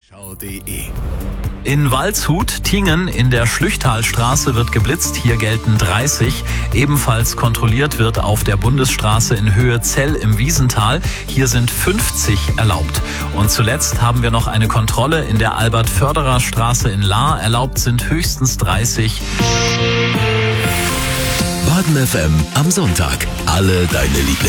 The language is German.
Schau.de. In Waldshut, Tingen in der Schlüchtalstraße wird geblitzt, hier gelten 30. Ebenfalls kontrolliert wird auf der Bundesstraße in Höhe Zell im Wiesental, hier sind 50 erlaubt. Und zuletzt haben wir noch eine Kontrolle in der Albert-Förderer-Straße in Lahr, erlaubt sind höchstens 30. Baden FM am Sonntag. Alle deine Lieblings